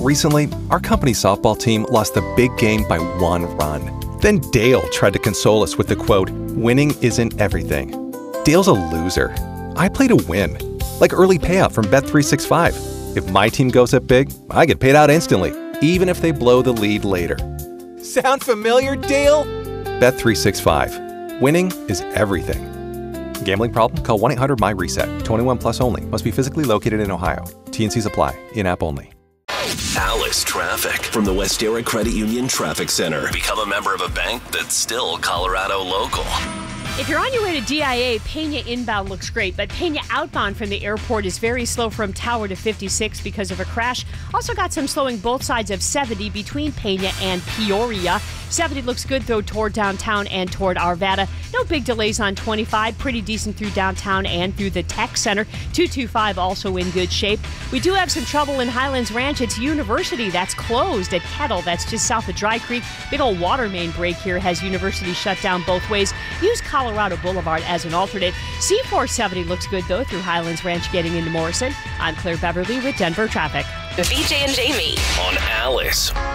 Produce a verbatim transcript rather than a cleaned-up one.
Recently, our company's softball team lost the big game by one run. Then Dale tried to console us with the quote, "Winning isn't everything." Dale's a loser. I play to win. Like early payout from Bet three sixty-five. If my team goes up big, I get paid out instantly, even if they blow the lead later. Sound familiar, Dale? Bet three sixty-five. Winning is everything. Gambling problem? Call one eight hundred M Y reset. twenty-one plus only. Must be physically located in Ohio. T and Cs apply. In-app only. Alice Traffic from the Westera Credit Union Traffic Center. Become a member of a bank that's still Colorado local. If you're on your way to D I A, Pena inbound looks great, but Pena outbound from the airport is very slow from Tower to fifty-six because of a crash. Also got some slowing both sides of seventy between Pena and Peoria. seventy looks good, though, toward downtown and toward Arvada. No big delays on twenty-five. Pretty decent through downtown and through the Tech Center. two twenty-five also in good shape. We do have some trouble in Highlands Ranch. It's University. That's closed at Kettle. That's just south of Dry Creek. Big old water main break here has University shut down both ways. Use Colorado Boulevard as an alternate. C four seventy looks good, though, through Highlands Ranch getting into Morrison. I'm Claire Beverly with Denver Traffic. B J and Jamie On Alice.